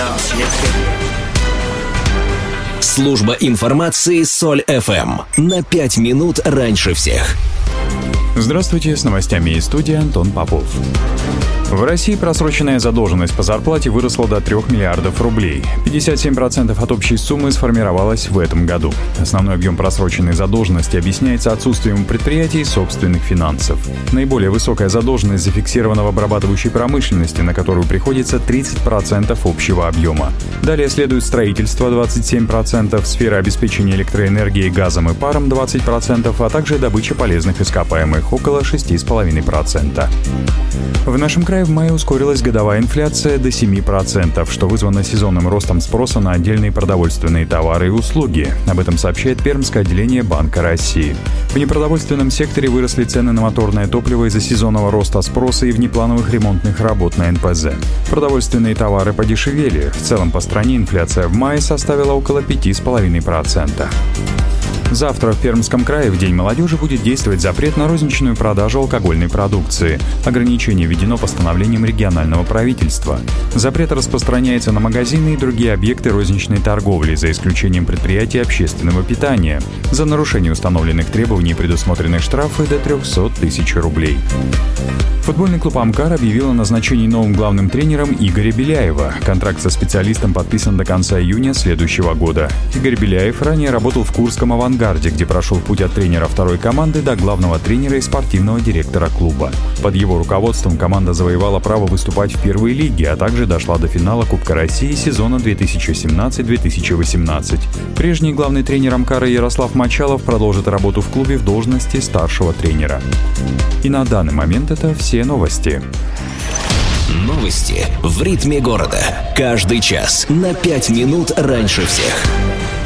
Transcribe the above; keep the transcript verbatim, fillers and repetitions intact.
Служба информации Соль эф эм на пять минут раньше всех. Здравствуйте, с новостями из студии Антон Попов. В России просроченная задолженность по зарплате выросла до трёх миллиардов рублей. пятьдесят семь процентов от общей суммы сформировалась в этом году. Основной объем просроченной задолженности объясняется отсутствием у предприятий собственных финансов. Наиболее высокая задолженность зафиксирована в обрабатывающей промышленности, на которую приходится тридцать процентов общего объема. Далее следует строительство двадцать семь процентов, сфера обеспечения электроэнергией, газом и паром двадцать процентов, а также добыча полезных ископаемых около шесть целых пять десятых процента. В нашем крае в мае ускорилась годовая инфляция до семи процентов, что вызвано сезонным ростом спроса на отдельные продовольственные товары и услуги. Об этом сообщает Пермское отделение Банка России. В непродовольственном секторе выросли цены на моторное топливо из-за сезонного роста спроса и внеплановых ремонтных работ на эн пэ зэ. Продовольственные товары подешевели. В целом по стране инфляция в мае составила около пять целых пять десятых процента. Завтра в Пермском крае в День молодежи будет действовать запрет на розничную продажу алкогольной продукции. Ограничение введено постановлением регионального правительства. Запрет распространяется на магазины и другие объекты розничной торговли, за исключением предприятий общественного питания. За нарушение установленных требований предусмотрены штрафы до триста тысяч рублей. Футбольный клуб «Амкар» объявил о назначении новым главным тренером Игоря Беляева. Контракт со специалистом подписан до конца июня следующего года. Игорь Беляев ранее работал в Курском «Авангарде», где прошел путь от тренера второй команды до главного тренера и спортивного директора клуба. Под его руководством команда завоевала право выступать в первой лиге, а также дошла до финала Кубка России сезона две тысячи семнадцать - две тысячи восемнадцать. Прежний главный тренер «Амкара» Ярослав Мочалов продолжит работу в клубе в должности старшего тренера. И на данный момент это все. Все новости. Новости в ритме города. Каждый час на пять минут раньше всех.